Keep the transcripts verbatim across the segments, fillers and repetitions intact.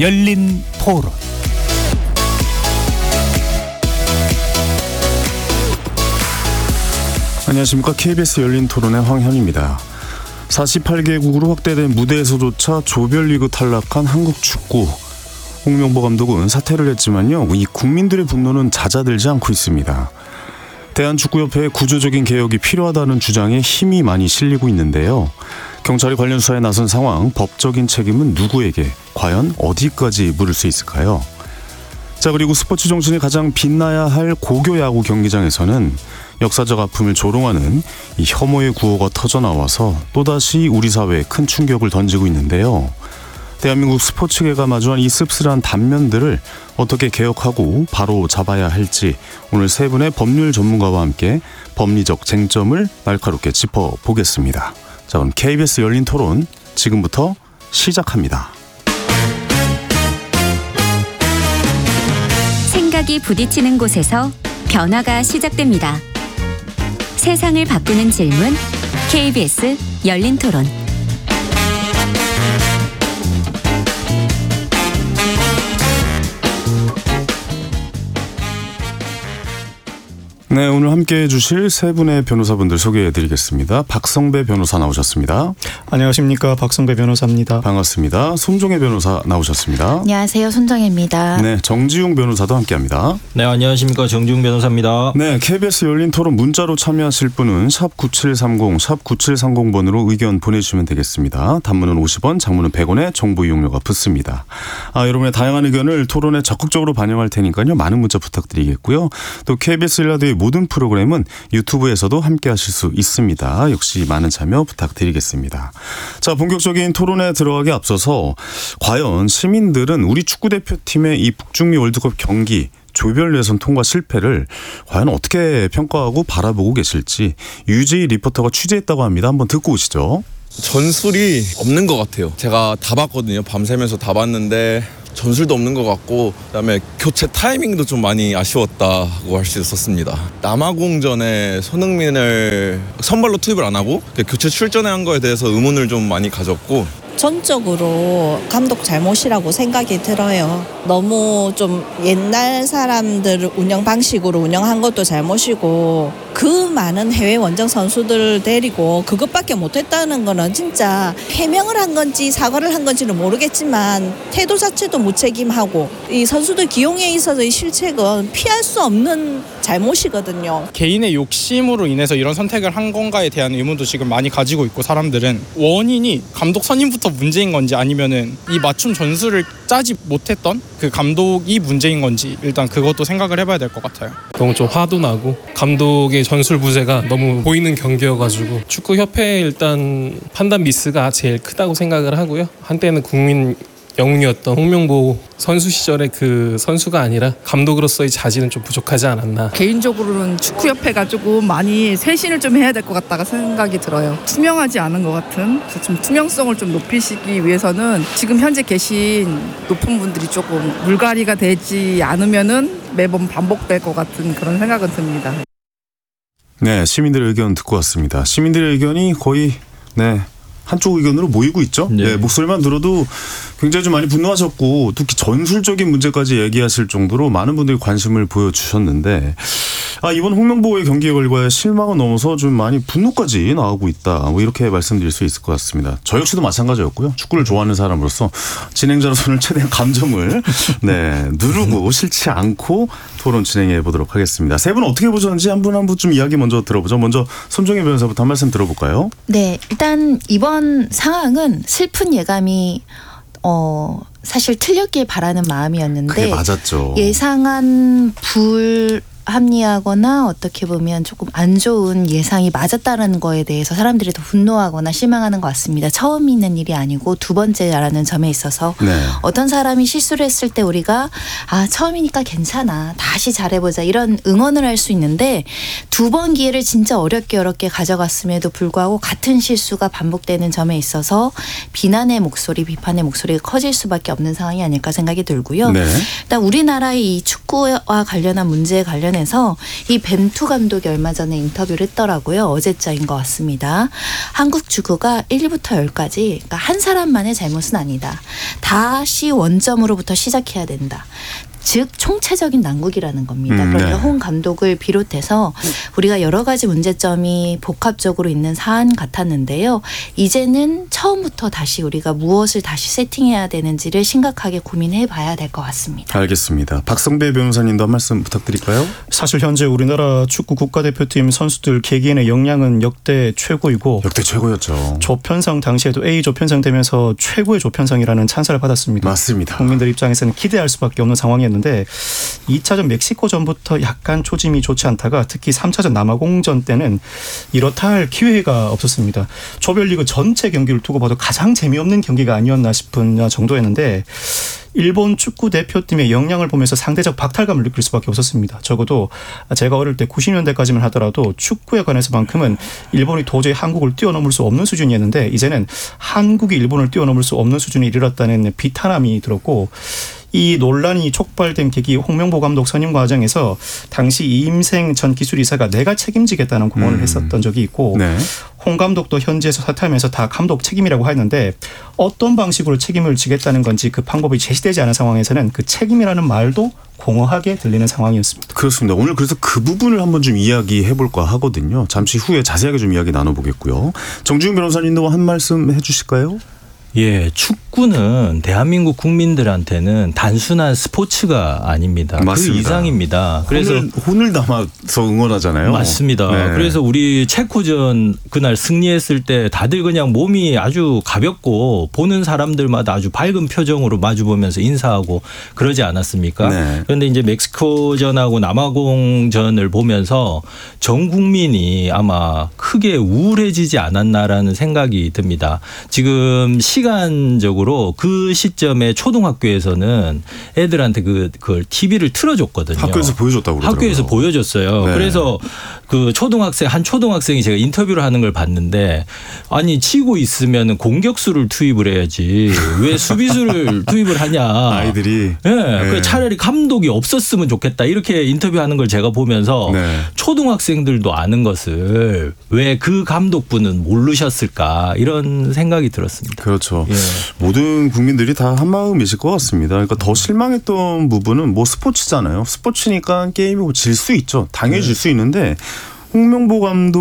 열린 토론. 안녕하십니까. 케이비에스 열린 토론의 황현입니다. 사십팔 개국으로 확대된 무대에서조차 조별리그 탈락한 한국 축구. 홍명보 감독은 사퇴를 했지만요, 이 국민들의 분노는 잦아들지 않고 있습니다. 대한축구협회의 구조적인 개혁이 필요하다는 주장에 힘이 많이 실리고 있는데요. 경찰이 관련 수사에 나선 상황, 법적인 책임은 누구에게, 과연 어디까지 물을 수 있을까요? 자, 그리고 스포츠 정신이 가장 빛나야 할 고교 야구 경기장에서는 역사적 아픔을 조롱하는 이 혐오의 구호가 터져나와서 또다시 우리 사회에 큰 충격을 던지고 있는데요. 대한민국 스포츠계가 마주한 이 씁쓸한 단면들을 어떻게 개혁하고 바로 잡아야 할지 오늘 세 분의 법률 전문가와 함께 법리적 쟁점을 날카롭게 짚어보겠습니다. 자, 그럼 케이비에스 열린 토론 지금부터 시작합니다. 생각이 부딪히는 곳에서 변화가 시작됩니다. 세상을 바꾸는 질문, 케이비에스 열린 토론. 네, 오늘 함께해 주실 세 분의 변호사분들 소개해드리겠습니다. 박성배 변호사 나오셨습니다. 안녕하십니까. 박성배 변호사입니다. 반갑습니다. 손종혜 변호사 나오셨습니다. 안녕하세요. 손정혜입니다. 네, 정지용 변호사도 함께합니다. 네, 안녕하십니까. 정지용 변호사입니다. 네, 케이비에스 열린 토론 문자로 참여하실 분은 샵 구칠삼공, 샵 구칠삼공 번으로 의견 보내주시면 되겠습니다. 단문은 오십 원, 장문은 백 원의 정보 이용료가 붙습니다. 아, 여러분의 다양한 의견을 토론에 적극적으로 반영할 테니까요, 많은 문자 부탁드리겠고요. 또 케이비에스 일라디오의 모든 프로그램은 유튜브에서도 함께 하실 수 있습니다. 역시 많은 참여 부탁드리겠습니다. 자, 본격적인 토론에 들어가기 앞서서 과연 시민들은 우리 축구대표팀의 이 북중미 월드컵 경기 조별 예선 통과 실패를 과연 어떻게 평가하고 바라보고 계실지 유지희 리포터가 취재했다고 합니다. 한번 듣고 오시죠. 전술이 없는 것 같아요. 제가 다 봤거든요. 밤새면서 다 봤는데 전술도 없는 것 같고, 그다음에 교체 타이밍도 좀 많이 아쉬웠다고 할 수 있었습니다. 남아공전에 손흥민을 선발로 투입을 안 하고 교체 출전에 한 거에 대해서 의문을 좀 많이 가졌고, 전적으로 감독 잘못이라고 생각이 들어요. 너무 좀 옛날 사람들 운영 방식으로 운영한 것도 잘못이고, 그 많은 해외 원정 선수들 데리고 그것밖에 못했다는 거는 진짜 해명을 한 건지 사과를 한 건지는 모르겠지만 태도 자체도 무책임하고, 이 선수들 기용에 있어서의 실책은 피할 수 없는 잘못이거든요. 개인의 욕심으로 인해서 이런 선택을 한 건가에 대한 의문도 지금 많이 가지고 있고, 사람들은 원인이 감독 선임부터 문제인 건지 아니면은 이 맞춤 전술을 짜지 못했던 그 감독이 문제인 건지 일단 그것도 생각을 해봐야 될 것 같아요. 너무 좀 화도 나고 감독의 전술 부재가 너무 보이는 경기여가지고 축구협회 일단 판단 미스가 제일 크다고 생각을 하고요. 한때는 국민 영웅이었던 홍명보 선수 시절의 그 선수가 아니라 감독으로서의 자질은 좀 부족하지 않았나. 개인적으로는 축구협회가 조금 많이 쇄신을 좀 해야 될 것 같다가 생각이 들어요. 투명하지 않은 것 같은, 그래서 좀 투명성을 좀 높이시기 위해서는 지금 현재 계신 높은 분들이 조금 물갈이가 되지 않으면은 매번 반복될 것 같은 그런 생각은 듭니다. 네, 시민들의 의견 듣고 왔습니다. 시민들의 의견이 거의 네 한쪽 의견으로 모이고 있죠. 네. 네, 목소리만 들어도 굉장히 좀 많이 분노하셨고, 특히 전술적인 문제까지 얘기하실 정도로 많은 분들이 관심을 보여주셨는데, 아, 이번 홍명보의 경기 결과에 실망을 넘어서 좀 많이 분노까지 나오고 있다, 뭐 이렇게 말씀드릴 수 있을 것 같습니다. 저 역시도 마찬가지였고요. 축구를 좋아하는 사람으로서 진행자로서는 최대한 감정을 네 누르고 싫지 않고 토론 진행해 보도록 하겠습니다. 세 분 어떻게 보셨는지 한 분 한 분 좀 이야기 먼저 들어보죠. 먼저 손정혜 변호사부터 한 말씀 들어볼까요? 네, 일단 이번 상황은 슬픈 예감이 어 사실 틀렸길 바라는 마음이었는데, 그게 맞았죠. 예상한 불 합리하거나 어떻게 보면 조금 안 좋은 예상이 맞았다는 거에 대해서 사람들이 더 분노하거나 실망하는 것 같습니다. 처음 있는 일이 아니고 두 번째라는 점에 있어서 네. 어떤 사람이 실수를 했을 때 우리가 아 처음이니까 괜찮아, 다시 잘해보자, 이런 응원을 할 수 있는데, 두 번 기회를 진짜 어렵게 어렵게 가져갔음에도 불구하고 같은 실수가 반복되는 점에 있어서 비난의 목소리, 비판의 목소리가 커질 수밖에 없는 상황이 아닐까 생각이 들고요. 네. 일단 우리나라의 이 축구와 관련한 문제에 관련 관련해서 이 벤투 감독이 얼마 전에 인터뷰를 했더라고요. 어제자인 것 같습니다. 한국 축구가 일부터 열까지 그러니까 한 사람만의 잘못은 아니다. 다시 원점으로부터 시작해야 된다. 즉 총체적인 난국이라는 겁니다. 음, 그러니까 네. 홍 감독을 비롯해서 우리가 여러 가지 문제점이 복합적으로 있는 사안 같았는데요. 이제는 처음부터 다시 우리가 무엇을 다시 세팅해야 되는지를 심각하게 고민해 봐야 될 것 같습니다. 알겠습니다. 박성배 변호사님도 한 말씀 부탁드릴까요? 사실 현재 우리나라 축구 국가대표팀 선수들 개개인의 역량은 역대 최고이고 역대 최고였죠. 조편성 당시에도 A 조편성 되면서 최고의 조편성이라는 찬사를 받았습니다. 맞습니다. 국민들 입장에서는 기대할 수밖에 없는 상황이었는데 이 차전 멕시코전부터 약간 초짐이 좋지 않다가 특히 삼 차전 남아공전 때는 이렇다 할 기회가 없었습니다. 조별리그 전체 경기를 두고 봐도 가장 재미없는 경기가 아니었나 싶은 정도였는데 일본 축구 대표팀의 역량을 보면서 상대적 박탈감을 느낄 수밖에 없었습니다. 적어도 제가 어릴 때 구십 년대까지만 하더라도 축구에 관해서만큼은 일본이 도저히 한국을 뛰어넘을 수 없는 수준이었는데 이제는 한국이 일본을 뛰어넘을 수 없는 수준에 이르렀다는 비탄함이 들었고 이 논란이 촉발된 계기 홍명보 감독 선임 과정에서 당시 이임생 전 기술이사가 내가 책임지겠다는 공언을 음. 했었던 적이 있고 네. 홍 감독도 현지에서 사퇴하면서 다 감독 책임이라고 했는데 어떤 방식으로 책임을 지겠다는 건지 그 방법이 제시되지 않은 상황에서는 그 책임이라는 말도 공허하게 들리는 상황이었습니다. 그렇습니다. 오늘 그래서 그 부분을 한번 좀 이야기해 볼까 하거든요. 잠시 후에 자세하게 좀 이야기 나눠보겠고요. 정주영 변호사님도 한 말씀 해주실까요? 예, 축구는 대한민국 국민들한테는 단순한 스포츠가 아닙니다. 맞습니다. 그 이상입니다. 그래서 혼을, 혼을 담아서 응원하잖아요. 맞습니다. 네. 그래서 우리 체코전 그날 승리했을 때 다들 그냥 몸이 아주 가볍고 보는 사람들마다 아주 밝은 표정으로 마주보면서 인사하고 그러지 않았습니까? 네. 그런데 이제 멕시코전하고 남아공전을 보면서 전 국민이 아마 크게 우울해지지 않았나라는 생각이 듭니다. 지금 시 시간적으로 그 시점에 초등학교에서는 애들한테 그, 그걸 티비를 틀어줬거든요. 학교에서 보여줬다고 그러더라고요. 학교에서 보여줬어요. 네. 그래서 그 초등학생, 한 초등학생이 제가 인터뷰를 하는 걸 봤는데 아니, 치고 있으면 공격수를 투입을 해야지 왜 수비수를 투입을 하냐. 아이들이. 네. 네. 그 차라리 감독이 없었으면 좋겠다. 이렇게 인터뷰하는 걸 제가 보면서 네. 초등학생들도 아는 것을 왜 그 감독분은 모르셨을까 이런 생각이 들었습니다. 그렇죠. 예. 모든 국민들이 다 한마음이실 것 같습니다. 그러니까 더 실망했던 부분은 뭐 스포츠잖아요. 스포츠니까 게임이고 질 수 있죠. 당연히 질 수 있는데 홍명보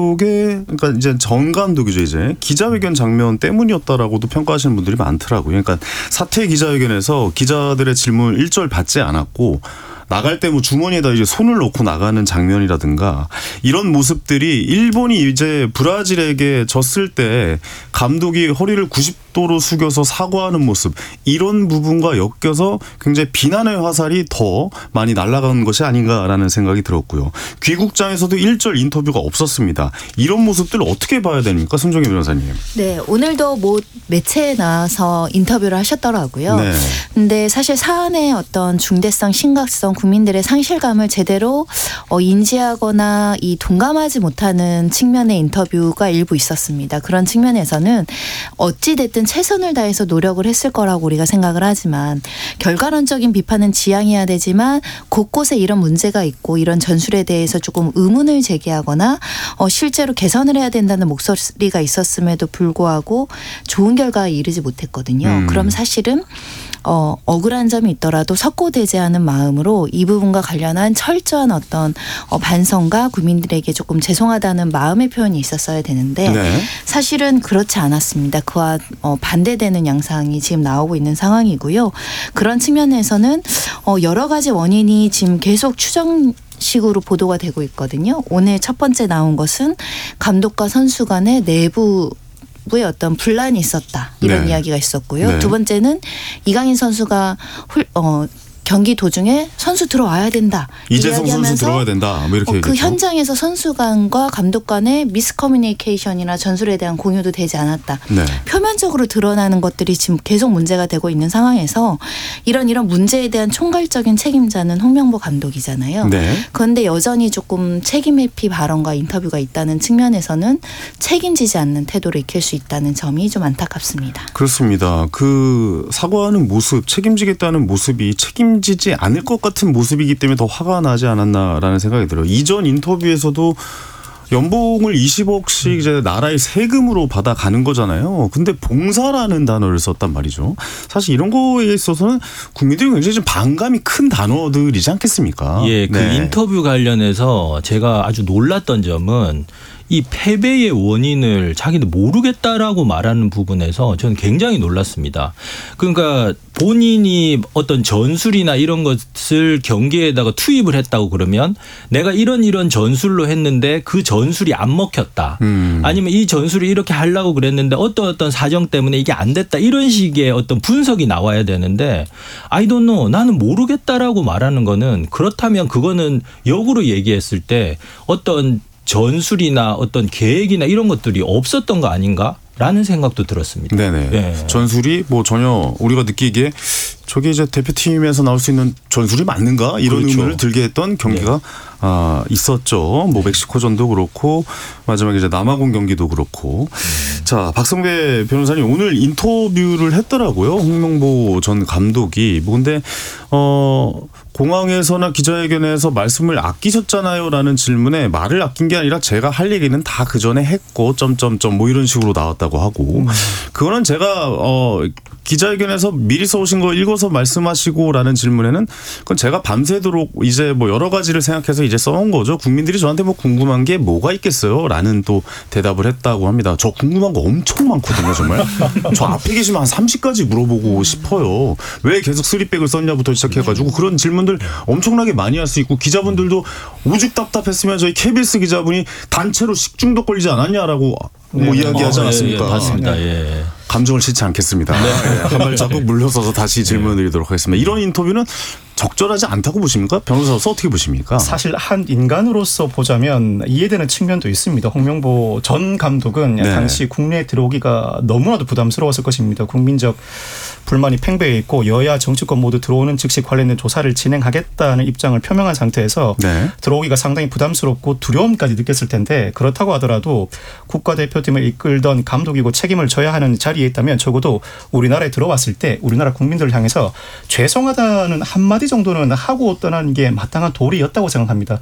감독의 그러니까 이제 전 감독이죠 이제 기자회견 장면 때문이었다라고도 평가하시는 분들이 많더라고요. 그러니까 사퇴 기자회견에서 기자들의 질문 일절 받지 않았고 나갈 때 뭐 주머니에다 이제 손을 넣고 나가는 장면이라든가 이런 모습들이 일본이 이제 브라질에게 졌을 때 감독이 허리를 구십 도로 숙여서 사과하는 모습 이런 부분과 엮여서 굉장히 비난의 화살이 더 많이 날아가는 것이 아닌가라는 생각이 들었고요. 귀국장에서도 일절 인터뷰가 없었습니다. 이런 모습들을 어떻게 봐야 됩니까? 손정혜 변호사님. 네, 오늘도 뭐 매체에 나와서 인터뷰를 하셨더라고요. 네. 근데 사실 사안의 어떤 중대성, 심각성, 국민들의 상실감을 제대로 어, 인지하거나 이 동감하지 못하는 측면의 인터뷰가 일부 있었습니다. 그런 측면에서는 어찌 됐든 최선을 다해서 노력을 했을 거라고 우리가 생각을 하지만 결과론적인 비판은 지양해야 되지만 곳곳에 이런 문제가 있고 이런 전술에 대해서 조금 의문을 제기하거나 어, 실제로 개선을 해야 된다는 목소리가 있었음에도 불구하고 좋은 결과에 이르지 못했거든요. 음. 그럼 사실은 어, 억울한 점이 있더라도 석고대죄하는 마음으로 이 부분과 관련한 철저한 어떤 어, 반성과 국민들에게 조금 죄송하다는 마음의 표현이 있었어야 되는데 네. 사실은 그렇지 않았습니다. 그와 어, 반대되는 양상이 지금 나오고 있는 상황이고요. 그런 측면에서는 어, 여러 가지 원인이 지금 계속 추정 식으로 보도가 되고 있거든요. 오늘 첫 번째 나온 것은 감독과 선수 간의 내부 의 어떤 분란이 있었다 이런 네. 이야기가 있었고요. 네. 두 번째는 이강인 선수가 훌, 어, 경기 도중에 선수 들어와야 된다. 이재성 선수 들어와야 된다. 뭐 이렇게 어, 그 얘기했죠. 현장에서 선수 간과 감독 간의 미스커뮤니케이션이나 전술에 대한 공유도 되지 않았다. 네. 표면적으로 드러나는 것들이 지금 계속 문제가 되고 있는 상황에서 이런 이런 문제에 대한 총괄적인 책임자는 홍명보 감독이잖아요. 네. 그런데 여전히 조금 책임 회피 발언과 인터뷰가 있다는 측면에서는 책임지지 않는 태도를 익힐 수 있다는 점이 좀 안타깝습니다. 그렇습니다. 그 사과하는 모습, 책임지겠다는 모습이 책임 책임지지 않을 것 같은 모습이기 때문에 더 화가 나지 않았나라는 생각이 들어요. 이전 인터뷰에서도 연봉을 이십억씩 이제 나라의 세금으로 받아가는 거잖아요. 근데 봉사라는 단어를 썼단 말이죠. 사실 이런 거에 있어서는 국민들이 굉장히 좀 반감이 큰 단어들이지 않겠습니까? 예, 그 네. 인터뷰 관련해서 제가 아주 놀랐던 점은 이 패배의 원인을 자기는 모르겠다라고 말하는 부분에서 저는 굉장히 놀랐습니다. 그러니까 본인이 어떤 전술이나 이런 것을 경기에다가 투입을 했다고 그러면 내가 이런 이런 전술로 했는데 그 전술이 안 먹혔다. 음. 아니면 이 전술을 이렇게 하려고 그랬는데 어떤 어떤 사정 때문에 이게 안 됐다. 이런 식의 어떤 분석이 나와야 되는데 I don't know. 나는 모르겠다라고 말하는 거는 그렇다면 그거는 역으로 얘기했을 때 어떤 전술이나 어떤 계획이나 이런 것들이 없었던 거 아닌가라는 생각도 들었습니다. 네네. 네. 전술이 뭐 전혀 우리가 느끼기에 저게 이제 대표팀에서 나올 수 있는 전술이 맞는가 이런 그렇죠. 의문을 들게 했던 경기가 네. 아, 있었죠. 뭐 멕시코전도 그렇고 마지막에 이제 남아공 경기도 그렇고. 음. 자, 박성배 변호사님 오늘 인터뷰를 했더라고요. 홍명보 전 감독이. 뭐 근데 어 공항에서나 기자회견에서 말씀을 아끼셨잖아요라는 질문에 말을 아낀 게 아니라 제가 할 얘기는 다 그 전에 했고 점점점 뭐 이런 식으로 나왔다고 하고. 음. 그거는 제가 어 기자회견에서 미리 써오신 거 읽어서 말씀하시고라는 질문에는 그건 제가 밤새도록 이제 뭐 여러 가지를 생각해서 이제 써온 거죠. 국민들이 저한테 뭐 궁금한 게 뭐가 있겠어요? 라는 또 대답을 했다고 합니다. 저 궁금한 거 엄청 많거든요, 정말. 저 앞에 계시면 한 삼십 가지 물어보고 싶어요. 왜 계속 쓰리백을 썼냐부터 시작해가지고 그런 질문들 엄청나게 많이 할 수 있고 기자분들도 오죽 답답했으면 저희 케이비에스 기자분이 단체로 식중독 걸리지 않았냐라고 뭐 네. 이야기하지 어, 않았습니까? 예, 예, 맞습니다. 예. 감정을 싣지 않겠습니다. 네. 한 발자국 물러서서 다시 질문을 드리도록 하겠습니다. 이런 인터뷰는 적절하지 않다고 보십니까? 변호사로서 어떻게 보십니까? 사실 한 인간으로서 보자면 이해되는 측면도 있습니다. 홍명보 전 감독은 네. 당시 국내에 들어오기가 너무나도 부담스러웠을 것입니다. 국민적 불만이 팽배해 있고 여야 정치권 모두 들어오는 즉시 관련된 조사를 진행하겠다는 입장을 표명한 상태에서 네. 들어오기가 상당히 부담스럽고 두려움까지 느꼈을 텐데 그렇다고 하더라도 국가대표팀을 이끌던 감독이고 책임을 져야 하는 자리에 있다면 적어도 우리나라에 들어왔을 때 우리나라 국민들을 향해서 죄송하다는 한마디 정도는 하고 떠나는 게 마땅한 도리였다고 생각합니다.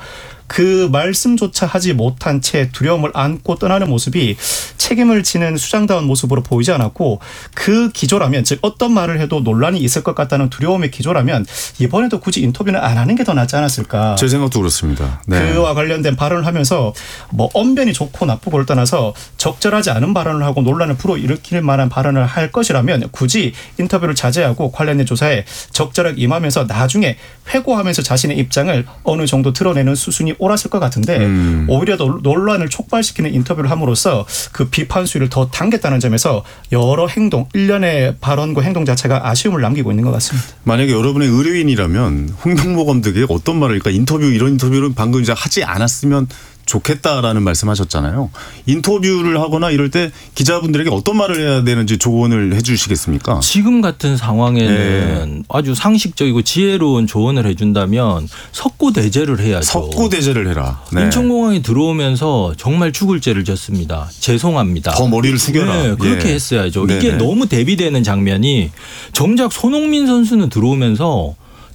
그 말씀조차 하지 못한 채 두려움을 안고 떠나는 모습이 책임을 지는 수장다운 모습으로 보이지 않았고 그 기조라면 즉 어떤 말을 해도 논란이 있을 것 같다는 두려움의 기조라면 이번에도 굳이 인터뷰는 안 하는 게 더 낫지 않았을까. 제 생각도 그렇습니다. 네. 그와 관련된 발언을 하면서 뭐 언변이 좋고 나쁘고를 떠나서 적절하지 않은 발언을 하고 논란을 불어일으킬 만한 발언을 할 것이라면 굳이 인터뷰를 자제하고 관련된 조사에 적절하게 임하면서 나중에 회고하면서 자신의 입장을 어느 정도 드러내는 수순이 옳았을 것 같은데 음. 오히려 논란을 촉발시키는 인터뷰를 함으로써 그 비판 수위를 더 당겼다는 점에서 여러 행동, 일련의 발언과 행동 자체가 아쉬움을 남기고 있는 것 같습니다. 만약에 여러분의 의뢰인이라면 홍명보 감독이 어떤 말을 그러니까 인터뷰 이런 인터뷰를 방금 이제 하지 않았으면 좋겠다라는 말씀하셨잖아요. 인터뷰를 하거나 이럴 때 기자분들에게 어떤 말을 해야 되는지 조언을 해 주시겠습니까? 지금 같은 상황에는 네. 아주 상식적이고 지혜로운 조언을 해준다면 석고대죄를 해야죠. 석고대죄를 해라. 네. 인천공항에 들어오면서 정말 죽을 죄를 졌습니다. 죄송합니다. 더 머리를 숙여라. 네, 그렇게 예. 했어야죠. 네네. 이게 너무 대비되는 장면이 정작 손흥민 선수는 들어오면서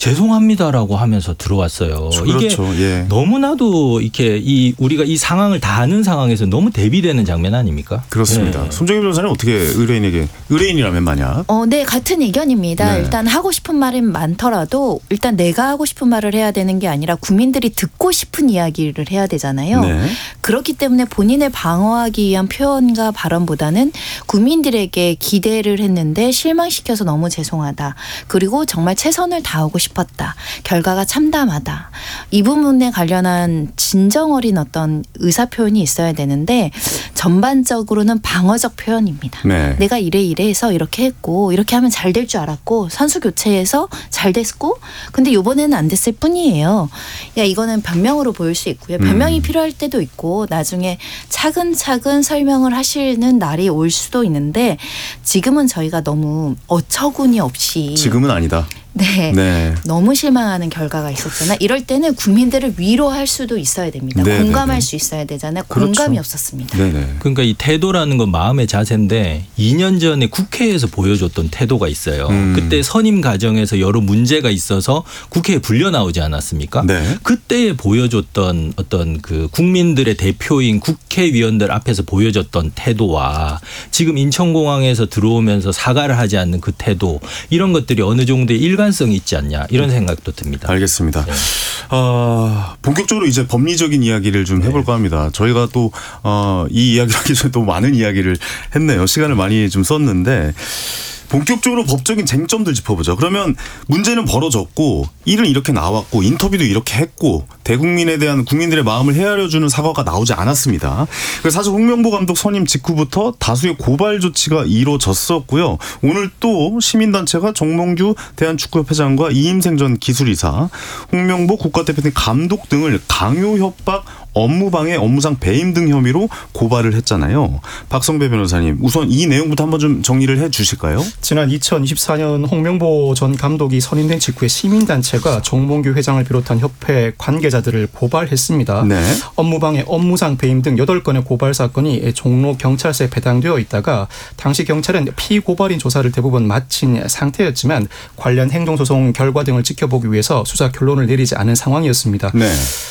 죄송합니다라고 하면서 들어왔어요. 그렇죠. 이게 예. 너무나도 이렇게 이 우리가 이 상황을 다 아는 상황에서 너무 대비되는 장면 아닙니까? 그렇습니다. 네. 손정희 변호사는 어떻게 의뢰인에게 의뢰인이라면 만약? 어, 네, 같은 의견입니다. 네. 일단 하고 싶은 말은 많더라도 일단 내가 하고 싶은 말을 해야 되는 게 아니라 국민들이 듣고 싶은 이야기를 해야 되잖아요. 네. 그렇기 때문에 본인을 방어하기 위한 표현과 발언보다는 국민들에게 기대를 했는데 실망시켜서 너무 죄송하다. 그리고 정말 최선을 다하고 싶었다. 결과가 참담하다. 이 부분에 관련한 진정 어린 어떤 의사 표현이 있어야 되는데 전반적으로는 방어적 표현입니다. 네. 내가 이래 이래 해서 이렇게 했고 이렇게 하면 잘 될 줄 알았고 선수 교체해서 잘 됐고 근데 이번에는 안 됐을 뿐이에요. 야 이거는 변명으로 보일 수 있고요. 변명이 음. 필요할 때도 있고 나중에 차근차근 설명을 하시는 날이 올 수도 있는데 지금은 저희가 너무 어처구니 없이 지금은 아니다. 네. 네. 너무 실망하는 결과가 있었잖아요. 이럴 때는 국민들을 위로할 수도 있어야 됩니다. 네, 공감할 네, 네. 수 있어야 되잖아요. 그렇죠. 공감이 없었습니다. 네네. 그러니까 이 태도라는 건 마음의 자세인데 이 년 전에 국회에서 보여줬던 태도가 있어요. 음. 그때 선임 과정에서 여러 문제가 있어서 국회에 불려 나오지 않았습니까? 네. 그때 보여줬던 어떤 그 국민들의 대표인 국회의원들 앞에서 보여줬던 태도와 지금 인천공항에서 들어오면서 사과를 하지 않는 그 태도, 이런 것들이 어느 정도의 일관성이 있지 않냐, 이런 생각도 듭니다. 알겠습니다. 네. 아, 본격적으로 이제 법리적인 이야기를 좀 해볼까 합니다. 저희가 또, 어, 이 이야기를 하기 전에 또 많은 이야기를 했네요. 시간을 많이 좀 썼는데, 본격적으로 법적인 쟁점들 짚어보죠. 그러면 문제는 벌어졌고, 일은 이렇게 나왔고, 인터뷰도 이렇게 했고, 대국민에 대한 국민들의 마음을 헤아려주는 사과가 나오지 않았습니다. 그래서 사실 홍명보 감독 선임 직후부터 다수의 고발 조치가 이루어졌었고요. 오늘 또 시민단체가 정몽규 대한축구협회장과 이임생 전 기술이사, 홍명보 국가대표팀 감독 등을 강요 협박, 업무방해, 업무상 배임 등 혐의로 고발을 했잖아요. 박성배 변호사님, 우선 이 내용부터 한번 좀 정리를 해 주실까요? 지난 이천이십사 년 홍명보 전 감독이 선임된 직후에 시민단체가 정몽규 회장을 비롯한 협회 관계자들을 고발했습니다. 네. 업무방해, 업무상 배임 등 여덟 건의 고발 사건이 종로 경찰서에 배당되어 있다가 당시 경찰은 피고발인 조사를 대부분 마친 상태였지만 관련 행정소송 결과 등을 지켜보기 위해서 수사 결론을 내리지 않은 상황이었습니다. 네.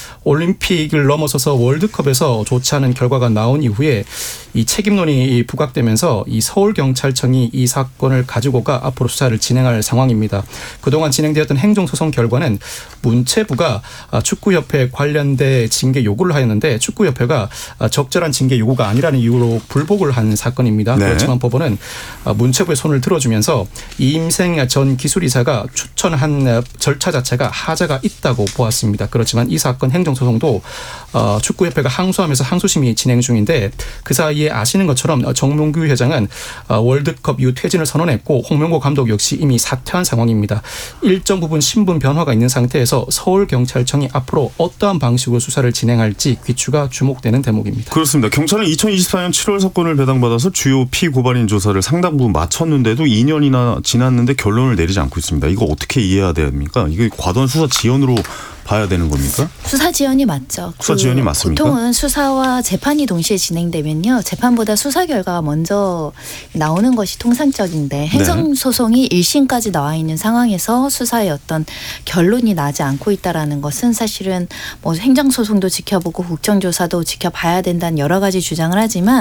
올림픽을 넘어서서 월드컵에서 좋지 않은 결과가 나온 이후에 이 책임론이 부각되면서 이 서울경찰청이 이 사건을 가지고가 앞으로 수사를 진행할 상황입니다. 그동안 진행되었던 행정소송 결과는 문체부가 축구협회 관련된 징계 요구를 하였는데 축구협회가 적절한 징계 요구가 아니라는 이유로 불복을 한 사건입니다. 네. 그렇지만 법원은 문체부의 손을 들어주면서 이임생 전 기술이사가 추천한 절차 자체가 하자가 있다고 보았습니다. 그렇지만 이 사건 행정 소송도 어, 축구협회가 항소하면서 항소심이 진행 중인데 그 사이에 아시는 것처럼 정몽규 회장은 어, 월드컵 이후 퇴진을 선언했고 홍명보 감독 역시 이미 사퇴한 상황입니다. 일정 부분 신분 변화가 있는 상태에서 서울경찰청이 앞으로 어떠한 방식으로 수사를 진행할지 귀추가 주목되는 대목입니다. 그렇습니다. 경찰은 이천이십사 년 칠월 사건을 배당받아서 주요 피고발인 조사를 상당 부분 마쳤는데도 이 년이나 지났는데 결론을 내리지 않고 있습니다. 이거 어떻게 이해해야 됩니까? 이게 과도한 수사 지연으로 봐야 되는 겁니까? 수사 지연이 맞죠. 수사 지연이 그 맞습니까? 보통은 수사와 재판이 동시에 진행되면요. 재판보다 수사 결과가 먼저 나오는 것이 통상적인데 행정소송이 일 심까지 나와 있는 상황에서 수사의 어떤 결론이 나지 않고 있다라는 것은 사실은 뭐 행정소송도 지켜보고 국정조사도 지켜봐야 된다는 여러 가지 주장을 하지만